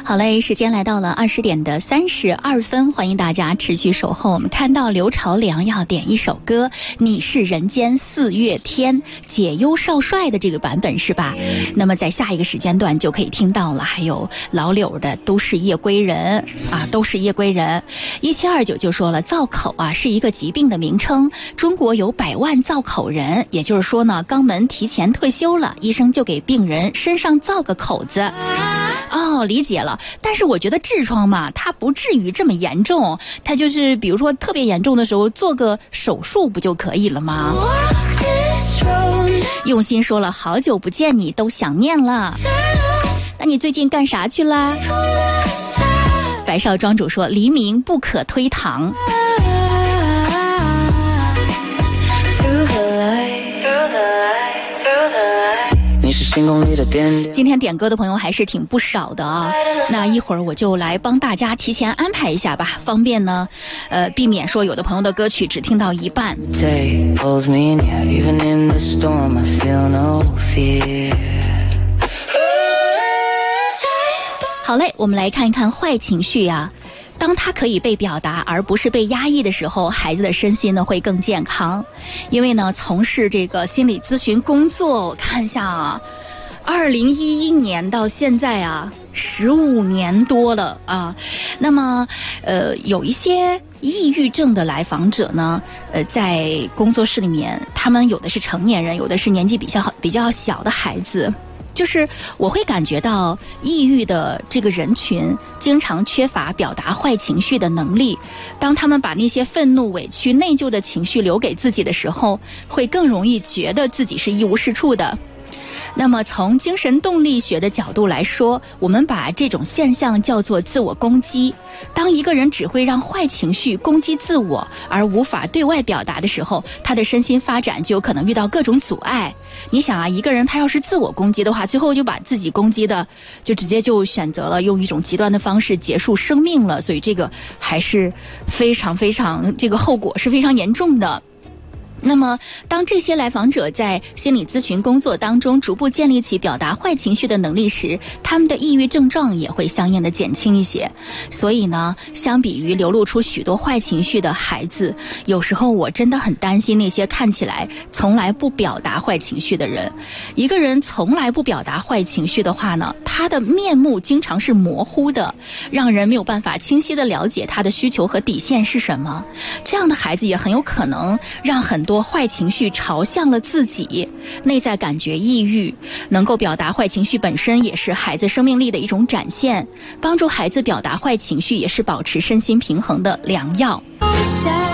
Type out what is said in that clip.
好嘞，时间来到了20:32，欢迎大家持续守候。我们看到刘朝良要点一首歌《你是人间四月天》，解忧少帅的这个版本是吧？那么在下一个时间段就可以听到了，还有老柳的《都市夜归人》啊，都是夜归人。1729就说了，造口啊是一个疾病的名称，中国有100万造口人，也就是说呢，肛门提前退休了，医生就给病人身上造个口子。哦，理解了。但是我觉得痔疮嘛，它不至于这么严重，它就是比如说特别严重的时候做个手术不就可以了吗？用心说了，好久不见你都想念了，那你最近干啥去啦？白少庄主说，黎明不可推搪。今天点歌的朋友还是挺不少的啊，那一会儿我就来帮大家提前安排一下吧，方便呢避免说有的朋友的歌曲只听到一半。好嘞，我们来看一看坏情绪啊。当它可以被表达而不是被压抑的时候，孩子的身心呢会更健康。因为呢从事这个心理咨询工作，我看一下啊，2011年到现在啊15年多了啊。那么有一些抑郁症的来访者呢在工作室里面，他们有的是成年人，有的是年纪比较小的孩子。就是我会感觉到抑郁的这个人群经常缺乏表达坏情绪的能力，当他们把那些愤怒、委屈、内疚的情绪留给自己的时候，会更容易觉得自己是一无是处的。那么从精神动力学的角度来说，我们把这种现象叫做自我攻击。当一个人只会让坏情绪攻击自我而无法对外表达的时候，他的身心发展就有可能遇到各种阻碍。你想啊，一个人他要是自我攻击的话，最后就把自己攻击的就直接就选择了用一种极端的方式结束生命了，所以这个还是非常这个后果是非常严重的。那么当这些来访者在心理咨询工作当中逐步建立起表达坏情绪的能力时，他们的抑郁症状也会相应的减轻一些。所以呢，相比于流露出许多坏情绪的孩子，有时候我真的很担心那些看起来从来不表达坏情绪的人。一个人从来不表达坏情绪的话呢，他的面目经常是模糊的，让人没有办法清晰的了解他的需求和底线是什么。这样的孩子也很有可能让很多坏情绪朝向了自己，内在感觉抑郁。能够表达坏情绪本身也是孩子生命力的一种展现，帮助孩子表达坏情绪也是保持身心平衡的良药。